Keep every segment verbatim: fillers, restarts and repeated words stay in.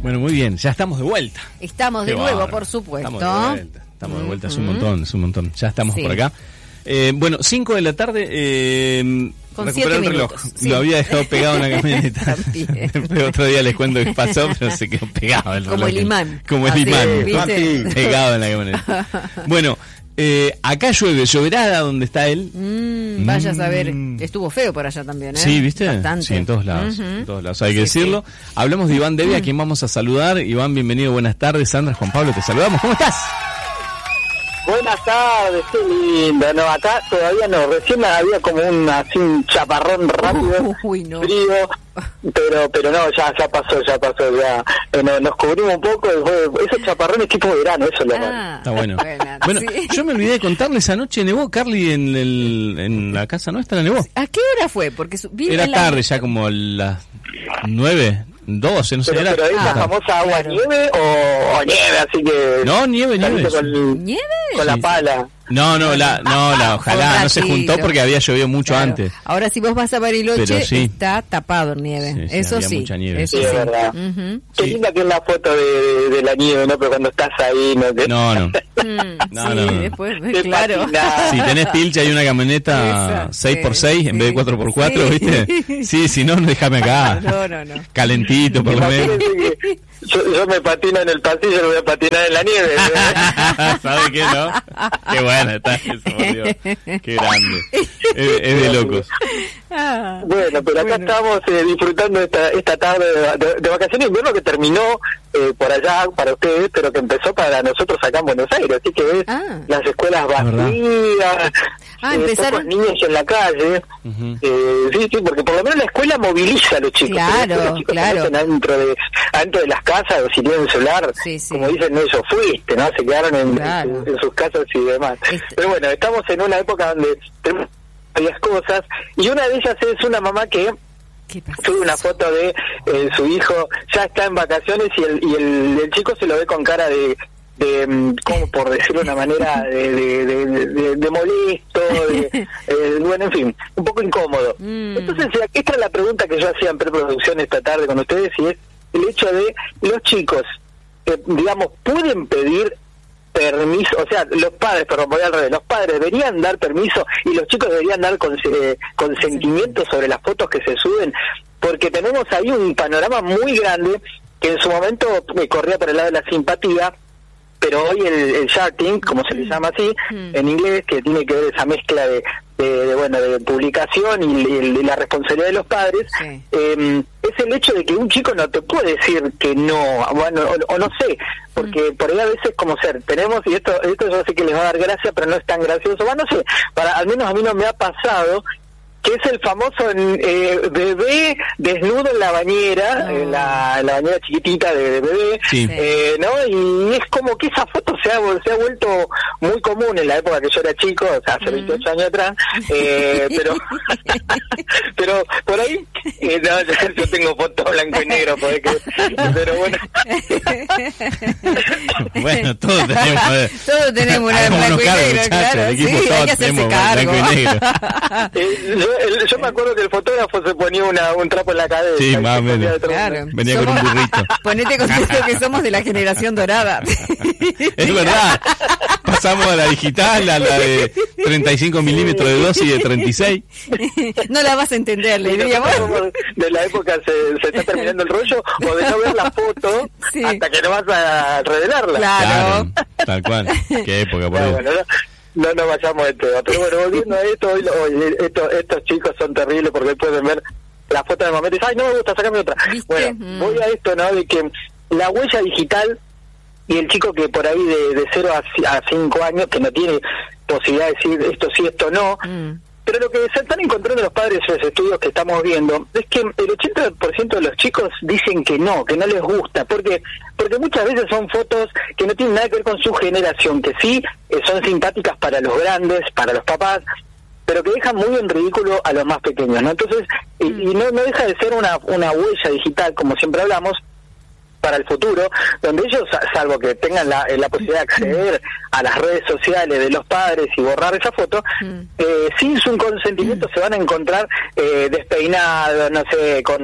Bueno, muy bien, ya estamos de vuelta. Estamos Qué de nuevo, bárbaro. por supuesto. Estamos de vuelta, estamos de vuelta, es un Mm-hmm. montón, es un montón. Ya estamos Sí. por acá. Eh, bueno, cinco de la tarde, eh, Con recuperé el siete reloj. minutos, sí. Lo había dejado pegado en la camioneta. También. Después otro día les cuento qué pasó, pero se quedó pegado el reloj. Como el imán. Como el Así, imán. ¿viste? Pegado en la camioneta. Bueno, eh, acá llueve, lloverá donde está él. Mm, vaya a saber, Mm. estuvo feo por allá también, ¿eh? Sí, ¿viste? Bastante. Sí, en todos lados, Ujú. en todos lados, hay que Sí, Mm. decirlo. Hablamos de Iván Devia, a quien vamos a saludar. Iván, bienvenido, buenas tardes. Sandra, Juan Pablo, te saludamos. ¿Cómo estás? Buenas tardes, qué lindo. No, acá todavía no, recién había como un, así, un chaparrón rápido, Uy, no. frío, pero pero no, ya ya pasó, ya pasó, ya eh, no, nos cubrimos un poco, y fue, esos chaparrones tipo verano, eso es lo malo. Ah, Está bueno. buena, Bueno, sí. yo me olvidé de contarles, anoche nevó, Carly, en, el, en la casa nuestra nevó. ¿A qué hora fue? Porque su- vi Era en la- tarde, ya como las nueve, doce, no sé. Pero, Era pero es la Ah, famosa agua claro. nieve o, o nieve, así que No, nieve, nieve. saliste con, ¿Nieve? con la Sí. pala. No, no, la, no, la, ojalá, Fue no se ratito. juntó porque había llovido mucho Claro. antes. Ahora si vos vas a Bariloche, Pero sí. está tapado en nieve. Sí, sí, eso había sí. mucha nieve. Eso Sí, sí. es verdad. Ujú. Qué Sí. linda que es la foto de, de, de la nieve, ¿no? Pero cuando estás ahí, ¿no? Te- No, no. Mm, No, sí, no, no. después, te claro. patinás. Si tenés pilcha y una camioneta Esa, seis por seis en sí, vez de cuatro por cuatro, sí. ¿viste? Sí, si no, déjame acá. No, no, no. Calentito, por lo menos. Imagínense que yo, yo me patino en el pasillo, lo voy a patinar en la nieve. ¿Sabe qué, no? Qué bueno está eso, por Dios. Qué grande. Es, es de locos. Ah, Bueno, pero acá bueno. estamos eh, disfrutando esta esta tarde de, de, de vacaciones de invierno que terminó eh, por allá para ustedes, pero que empezó para nosotros acá en Buenos Aires. Así que ves Ah. las escuelas ¿Verdad? vacías, Ah, eh, empezaron- pocos niños en la calle. Ujú. Eh, sí, sí, porque por lo menos la escuela moviliza a los chicos. Claro, pero los chicos claro. se meten adentro de, adentro de las casas, o si tienen un celular, Sí, sí. como dicen, no, eso fuiste, ¿no? Se quedaron en, Claro. en, en sus casas y demás. Est- Pero bueno, estamos en una época donde tenemos varias cosas, y una de ellas es una mamá que ¿Qué pasa? sube una foto de eh, su hijo, ya está en vacaciones, y el, y el, el chico se lo ve con cara de, de mm, como por decirlo de una manera, de, de, de, de- de molesto, de, eh, bueno, en fin, un poco incómodo. Mm. Entonces, esta es la pregunta que yo hacía en preproducción esta tarde con ustedes, y es el hecho de los chicos, eh, digamos, pueden pedir permiso, o sea, los padres, perdón, voy al revés, los padres deberían dar permiso y los chicos deberían dar cons- eh, consentimiento sobre las fotos que se suben, porque tenemos ahí un panorama muy grande que en su momento me corría por el lado de la simpatía, pero hoy el, el shorting, como se le llama así, Mm. en inglés, que tiene que ver esa mezcla de, de, de, bueno, de publicación y, y- y la responsabilidad de los padres, Sí. eh, es el hecho de que un chico no te puede decir que no, bueno, o, o no sé, porque por ahí a veces como ser, tenemos, y esto esto yo sé que les va a dar gracia, pero no es tan gracioso, bueno, no sé, para al menos a mí no me ha pasado, que es el famoso eh, bebé desnudo en la bañera, No. en, la, en la bañera chiquitita de, de bebé, Sí. eh, ¿no? Y es como que esa foto se ha, se ha vuelto muy común en la época que yo era chico, o sea, hace veintiocho años atrás, eh, pero pero por ahí, eh, no, yo tengo fotos blanco y negro, podés creer, pero bueno. Bueno, todos tenemos. a ver. Todos tenemos una de Hagámonos blanco y cargo, negro, muchachos, claro. el equipo Sí, hay todos que hacerse tenemos cargo. blanco y negro. Eh, yo, el- yo me acuerdo que el fotógrafo se ponía una, un trapo en la cabeza. Sí, y más o se ponía menos. de trompa. Claro. Venía con un Somos- burrito. Ponete contento que somos de la generación dorada. Es verdad. Pasamos a la digital, a la de treinta y cinco milímetros de dosis de treinta y seis. No la vas a entender, le Y diría. nosotros Bueno, somos de la época se, se está terminando el rollo, o de no ver la foto Sí. hasta que no vas a revelarla. Claro. Tal cual. Qué época, por No, Dios. bueno, no, no, no vayamos de tema. Pero bueno, volviendo a esto, hoy, hoy, esto, estos chicos son terribles porque pueden ver la foto del momento y dicen, ay, no me gusta, sacame otra. ¿Viste? Bueno, Mm. voy a esto, ¿no? De que la huella digital y el chico que por ahí de, de cero a cinco años, que no tiene posibilidad de decir esto sí, esto no, mm, pero lo que se están encontrando los padres en los estudios que estamos viendo es que el ochenta por ciento de los chicos dicen que no, que no les gusta, porque porque muchas veces son fotos que no tienen nada que ver con su generación, que sí eh, son simpáticas para los grandes, para los papás, pero que dejan muy en ridículo a los más pequeños, ¿no? Entonces, y, y no, no deja de ser una, una huella digital, como siempre hablamos, para el futuro, donde ellos, salvo que tengan la, la posibilidad de acceder a las redes sociales de los padres y borrar esa foto, Mm. eh, sin su consentimiento se van a encontrar eh, despeinados, no sé, con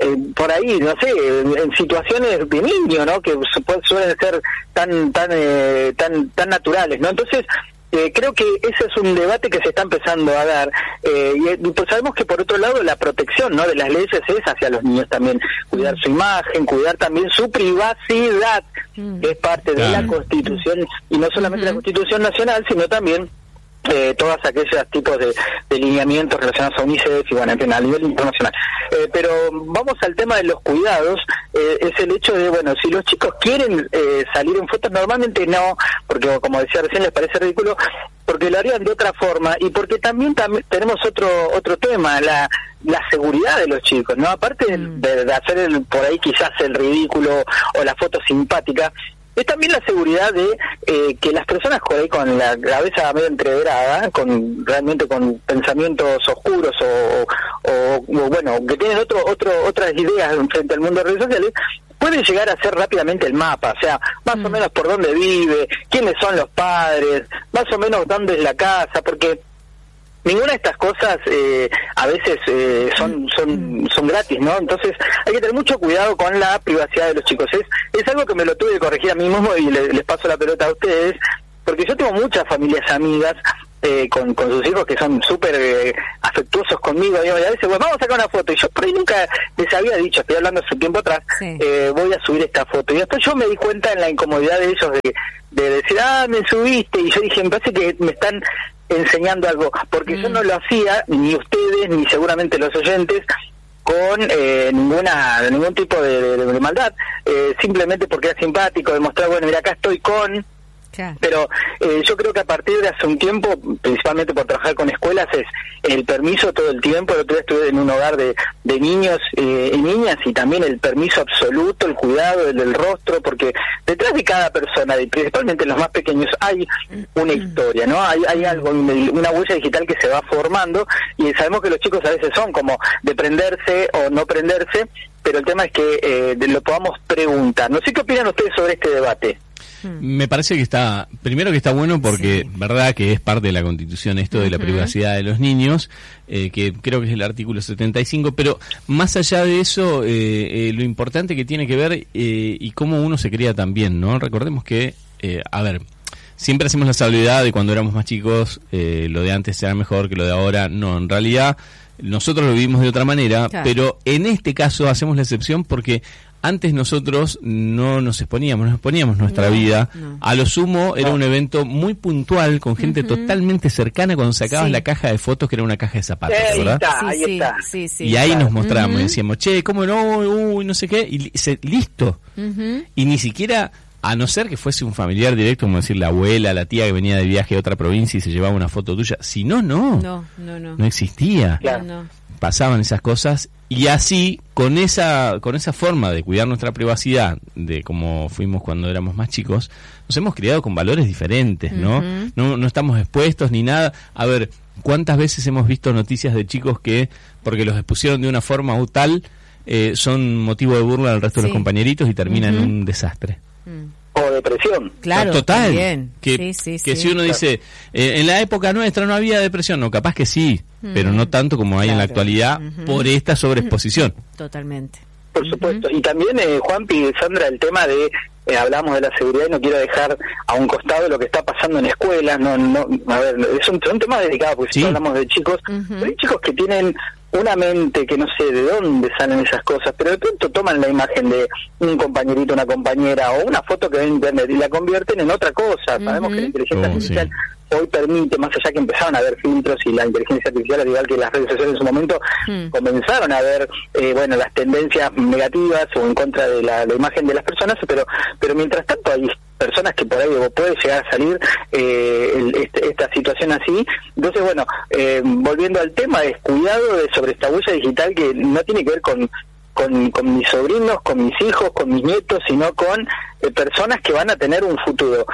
eh, por ahí, no sé, en, en situaciones de niño, ¿no? Que su, suelen ser tan tan eh, tan tan naturales, ¿no? Entonces, Eh, creo que ese es un debate que se está empezando a dar, eh, y pues sabemos que por otro lado la protección, ¿no?, de las leyes es hacia los niños también, cuidar su imagen, cuidar también su privacidad, mm. que es parte de la Constitución, y no solamente uh-huh. la Constitución nacional, sino también Eh, todas aquellos tipos de, de lineamientos relacionados a UNICEF y bueno, en fin, a nivel internacional. Eh, pero vamos al tema de los cuidados, eh, es el hecho de, bueno, si los chicos quieren eh, salir en fotos, normalmente no, porque como decía recién, les parece ridículo, porque lo harían de otra forma, y porque también tam- tenemos otro otro tema, la la seguridad de los chicos, ¿no? Aparte mm. de, de hacer el, por ahí quizás el ridículo o la foto simpática, es también la seguridad de eh, que las personas por ahí con la cabeza medio entreverada, con realmente con pensamientos oscuros o, o, o bueno, que tienen otro otro otras ideas frente al mundo de redes sociales, pueden llegar a hacer rápidamente el mapa, o sea, más mm. o menos por dónde vive, quiénes son los padres, más o menos dónde es la casa, porque ninguna de estas cosas eh, a veces eh, son son son gratis, ¿no? Entonces hay que tener mucho cuidado con la privacidad de los chicos. Es es algo que me lo tuve que corregir a mí mismo y le, les paso la pelota a ustedes, porque yo tengo muchas familias amigas eh, con, con sus hijos que son súper eh, afectuosos conmigo, y a veces, bueno, vamos a sacar una foto, y yo por ahí nunca les había dicho, estoy hablando hace un tiempo atrás, sí. eh, voy a subir esta foto, y después yo me di cuenta en la incomodidad de ellos de, de decir, ah, me subiste, y yo dije, me parece que me están enseñando algo, porque mm. yo no lo hacía, ni ustedes, ni seguramente los oyentes, con eh, ninguna ningún tipo de, de, de maldad, eh, simplemente porque era simpático, demostrar, bueno, mira, acá estoy con... Claro. Pero eh, yo creo que a partir de hace un tiempo, principalmente por trabajar con escuelas, es el permiso todo el tiempo. El otro día estuve en un hogar de, de niños eh, y niñas, y también el permiso absoluto, el cuidado del, del rostro, porque detrás de cada persona, y principalmente en los más pequeños, hay una historia, ¿no? Hay, hay algo, una huella digital que se va formando, y sabemos que los chicos a veces son como de prenderse o no prenderse, pero el tema es que eh, lo podamos preguntar. No sé qué opinan ustedes sobre este debate. Me parece que está, primero que está bueno porque, sí. verdad que es parte de la Constitución esto de la uh-huh. privacidad de los niños, eh, que creo que es el artículo setenta y cinco, pero más allá de eso, eh, eh, lo importante que tiene que ver eh, y cómo uno se cría también, ¿no? Recordemos que, eh, a ver, siempre hacemos la salvedad de cuando éramos más chicos, eh, lo de antes era mejor que lo de ahora. No, en realidad nosotros lo vivimos de otra manera, claro. pero en este caso hacemos la excepción porque antes nosotros no nos exponíamos, nos exponíamos nuestra no, vida. No. A lo sumo era un evento muy puntual, con gente uh-huh. totalmente cercana, cuando sacabas sí. la caja de fotos, que era una caja de zapatos, sí, ¿verdad? Está, sí, ahí sí, está. Sí, sí, y ahí claro. nos mostrábamos, uh-huh. y decíamos, che, ¿cómo no? Uy, no sé qué. Y se, listo. Uh-huh. Y ni siquiera, a no ser que fuese un familiar directo, como decir la abuela, la tía que venía de viaje a otra provincia y se llevaba una foto tuya. Si no, no. No, no, no. No existía. Claro. No, no. Pasaban esas cosas, y así, con esa con esa forma de cuidar nuestra privacidad, de como fuimos cuando éramos más chicos, nos hemos criado con valores diferentes, ¿no? Uh-huh. No, no estamos expuestos ni nada. A ver, ¿cuántas veces hemos visto noticias de chicos que, porque los expusieron de una forma o tal, eh, son motivo de burla al resto sí. de los compañeritos y terminan uh-huh. en un desastre? Uh-huh. O depresión. Claro, total. También. Que, sí, sí, que sí. si uno dice, eh, en la época nuestra no había depresión, no, capaz que sí, mm. pero no tanto como hay claro. en la actualidad uh-huh. por esta sobreexposición. Totalmente. Por supuesto. Uh-huh. Y también, eh, Juanpi y Sandra, el tema de, eh, hablamos de la seguridad, y no quiero dejar a un costado lo que está pasando en escuelas, no, no, a ver, es un, un tema delicado, porque sí. si hablamos de chicos, uh-huh. pero hay chicos que tienen una mente que no sé de dónde salen esas cosas, pero de pronto toman la imagen de un compañerito, una compañera, o una foto que ven en internet y la convierten en otra cosa. Uh-huh. Sabemos que la inteligencia oh, artificial sí. hoy permite, más allá que empezaron a haber filtros, y la inteligencia artificial, al igual que las redes sociales en su momento, uh-huh. comenzaron a ver eh, bueno, las tendencias negativas o en contra de la, la imagen de las personas, pero pero mientras tanto hay personas que por ahí puede llegar a salir eh, el, este, esta situación así. Entonces, bueno, eh, volviendo al tema, es cuidado de, sobre esta huella digital, que no tiene que ver con con, con mis sobrinos, con mis hijos, con mis nietos, sino con eh, personas que van a tener un futuro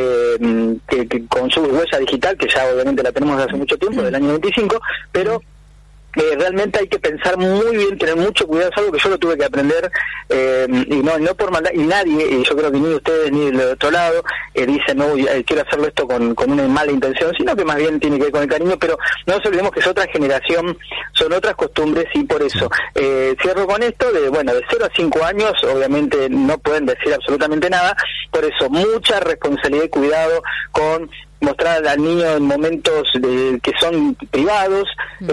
eh, que, que con su huella digital, que ya obviamente la tenemos desde hace mucho tiempo, del año veinticinco, pero Eh, realmente hay que pensar muy bien, tener mucho cuidado, es algo que yo lo tuve que aprender, eh, y no no por maldad, y nadie, y yo creo que ni ustedes ni del otro lado, eh, dicen, no, eh, quiero hacerlo esto con, con una mala intención, sino que más bien tiene que ver con el cariño, pero no nos olvidemos que es otra generación, son otras costumbres, y por eso, eh, cierro con esto, de bueno, de cero a cinco años, obviamente no pueden decir absolutamente nada, por eso mucha responsabilidad y cuidado con mostrar al niño en momentos de, que son privados,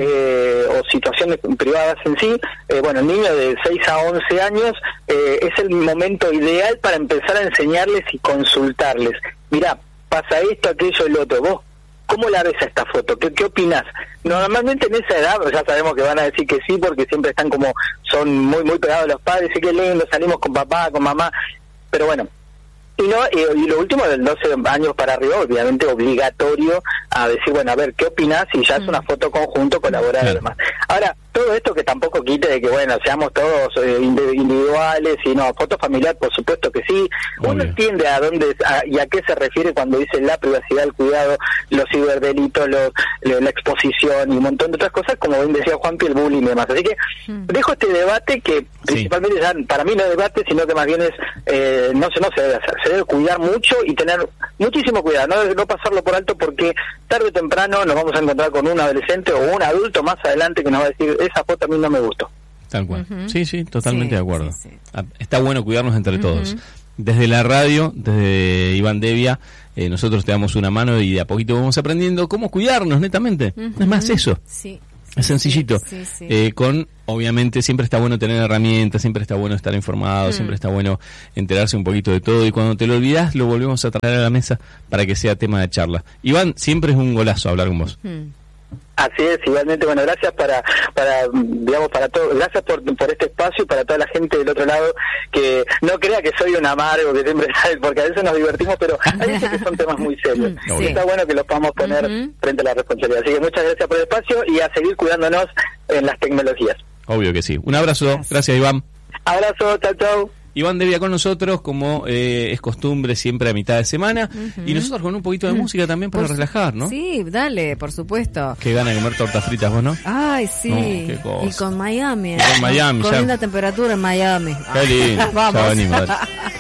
eh, o situaciones privadas en sí. Eh, bueno, el niño de seis a once años eh, es el momento ideal para empezar a enseñarles y consultarles. Mirá, pasa esto, aquello, el otro. ¿Vos cómo la ves a esta foto? ¿Qué, qué opinás? Normalmente en esa edad, ya sabemos que van a decir que sí, porque siempre están como, son muy muy pegados a los padres, y qué lindo, salimos con papá, con mamá, pero bueno. Y no y, y lo último, del doce años para arriba, obviamente obligatorio a decir, bueno, a ver, ¿qué opinás? Si ya es una foto conjunto, colaborar y demás. Ahora, todo esto que tampoco quite de que, bueno, seamos todos eh, individuales, y no, foto familiar, por supuesto que sí. Uno Obvio. entiende a dónde a, y a qué se refiere cuando dice la privacidad, el cuidado, los ciberdelitos, los, la exposición y un montón de otras cosas, como bien decía Juanpi, el bullying y demás. Así que mm. dejo este debate que principalmente sí. ya, para mí no es debate, sino que más bien es, eh, no, se, no se debe hacer, se debe cuidar mucho y tener muchísimo cuidado, no, no pasarlo por alto, porque tarde o temprano nos vamos a encontrar con un adolescente o un adulto más adelante que nos va a decir, esa foto a mí no me gustó. Tal cual. Uh-huh. Sí, sí, totalmente Sí, de acuerdo. sí, sí. Está bueno cuidarnos entre Uh-huh. todos. Desde la radio, desde Iván Devia, eh, nosotros te damos una mano y de a poquito vamos aprendiendo cómo cuidarnos, netamente. Uh-huh. Es más eso. Sí. Es sencillito. Sí, sí, sí. Eh, con, obviamente, siempre está bueno tener herramientas, siempre está bueno estar informado, mm. siempre está bueno enterarse un poquito de todo, y cuando te lo olvidás, lo volvemos a traer a la mesa para que sea tema de charla. Iván, siempre es un golazo hablar con vos. Mm. Así es, igualmente, bueno, gracias para, para digamos, para todo, gracias por, por este espacio, y para toda la gente del otro lado, que no crea que soy un amargo, que siempre sabe, porque a veces nos divertimos, pero hay veces que son temas muy serios. Sí. Y está bueno que los podamos poner uh-huh. frente a la responsabilidad. Así que muchas gracias por el espacio, y a seguir cuidándonos en las tecnologías. Obvio que sí. Un abrazo, gracias, gracias Iván. Abrazo, chao, chao. Iván Devia con nosotros, como eh, es costumbre, siempre a mitad de semana. Uh-huh. Y nosotros con un poquito de uh-huh. música también para por relajar, ¿no? Sí, dale, por supuesto. Qué gana de comer tortas fritas, vos, ¿no? Ay, sí. No, qué cosa. Y con Miami. Y con Miami, con ya. linda temperatura en Miami. Qué lindo. Vamos. Ya venimos, dale.